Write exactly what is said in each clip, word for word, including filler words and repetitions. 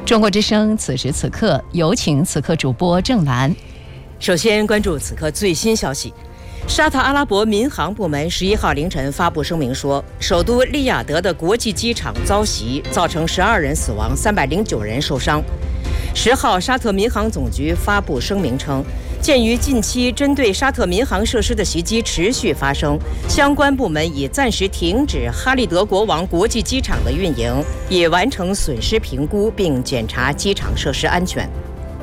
中国之声此时此刻有请此刻主播郑兰。 首先关注此刻最新消息。沙特阿拉伯民航部门十一号凌晨发布声明说，首都利雅得的国际机场遭袭，造成十二人死亡，三百零九人受伤。十号，沙特民航总局发布声明称，鉴于近期针对沙特民航设施的袭击持续发生，相关部门已暂时停止哈利德国王国际机场的运营，以完成损失评估并检查机场设施安全。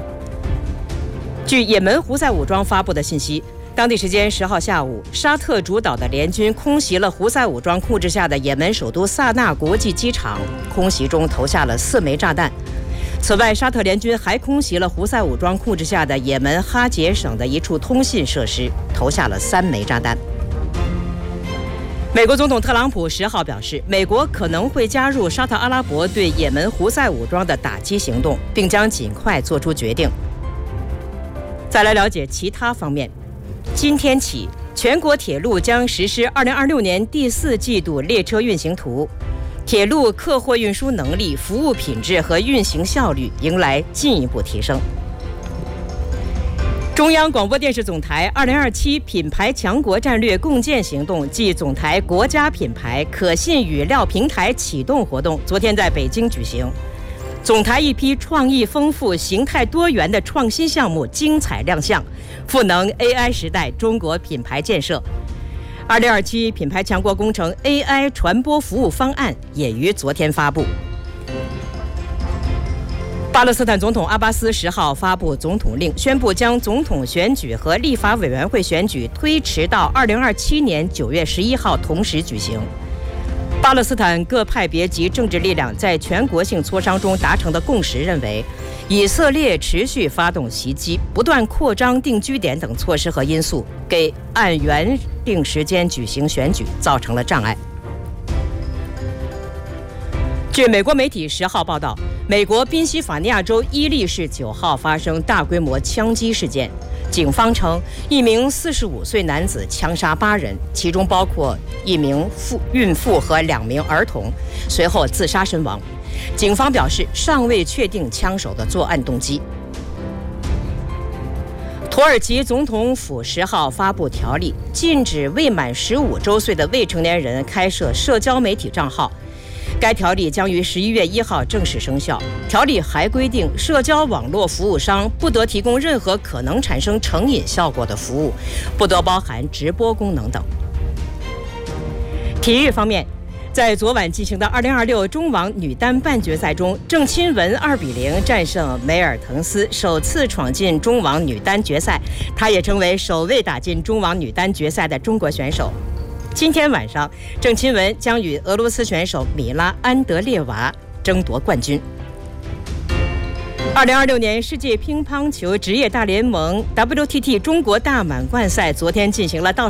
据也门胡塞武装发布的信息，当地时间十号下午，沙特主导的联军空袭了胡塞武装控制下的也门首都萨那国际机场，空袭中投下了四枚炸弹。此外，沙特联军还空袭了胡塞武装控制下的也门哈杰省的一处通信设施，投下了三枚炸弹。美国总统特朗普十号表示，美国可能会加入沙特阿拉伯对也门胡塞武装的打击行动，并将尽快做出决定。再来了解其他方面。今天起，全国铁路将实施二零二六年第四季度列车运行图，铁路客货运输能力、服务品质和运行效率迎来进一步提升。中央广播电视总台二零二七品牌强国战略共建行动暨总台国家品牌可信语料平台启动活动昨天在北京举行。总台一批创意丰富、形态多元的创新项目精彩亮相，赋能 A I 时代中国品牌建设。二零二七品牌强国工程 A I 传播服务方案也于昨天发布。巴勒斯坦总统阿巴斯十号发布总统令，宣布将总统选举和立法委员会选举推迟到二零二七年九月十一号同时举行。巴勒斯坦各派别及政治力量在全国性磋商中达成的共识认为，以色列持续发动袭击、不断扩张定居点等措施和因素，给按原定时间举行选举造成了障碍。据美国媒体十号报道，美国宾夕法尼亚州伊利市九号发生大规模枪击事件。警方称，一名四十五岁男子枪杀八人，其中包括一名妇孕妇和两名儿童，随后自杀身亡。警方表示，尚未确定枪手的作案动机。土耳其总统府十号发布条例，禁止未满十五周岁的未成年人开设社交媒体账号。该条例将于十一月一号正式生效。条例还规定，社交网络服务商不得提供任何可能产生成瘾效果的服务，不得包含直播功能等。体育方面，在昨晚进行的二零二六中网女单半决赛中，郑钦文二比零战胜梅尔滕斯，首次闯进中网女单决赛，她也成为首位打进中网女单决赛的中国选手。今天晚上，郑钦文将与俄罗斯选手米拉安德烈娃争夺冠军。二零二六年世界乒乓球职业大联盟 W T T 中国大满贯赛昨天进行了倒